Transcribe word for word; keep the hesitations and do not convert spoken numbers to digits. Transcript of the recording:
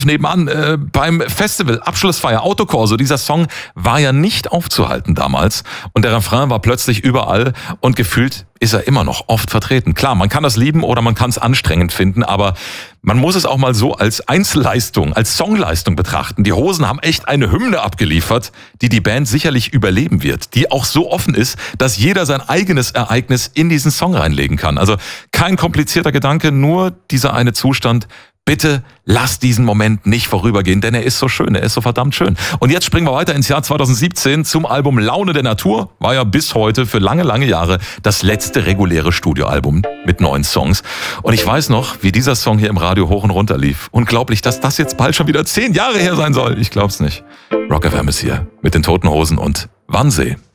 nebenan äh, beim Festival, Abschlussfeier, Autokorso. Dieser Song war ja nicht aufzuhalten damals und der Refrain war plötzlich überall und gefühlt ist er immer noch oft vertreten. Klar, man kann das lieben oder man kann es anstrengend finden, aber man muss es auch mal so als Einzelleistung, als Songleistung betrachten. Die Hosen haben echt eine Hymne abgeliefert, die die Band sicherlich überleben wird, die auch so offen ist, dass jeder sein eigenes Ereignis in diesen Song reinlegen kann. Also kein komplizierter Gedanke, nur dieser eine Zustand. Bitte lass diesen Moment nicht vorübergehen, denn er ist so schön, er ist so verdammt schön. Und jetzt springen wir weiter ins Jahr zweitausendsiebzehn zum Album Laune der Natur. War ja bis heute für lange, lange Jahre das letzte reguläre Studioalbum mit neun Songs. Und ich weiß noch, wie dieser Song hier im Radio hoch und runter lief. Unglaublich, dass das jetzt bald schon wieder zehn Jahre her sein soll. Ich glaub's nicht. Rock F M ist hier mit den Toten Hosen und Wannsee.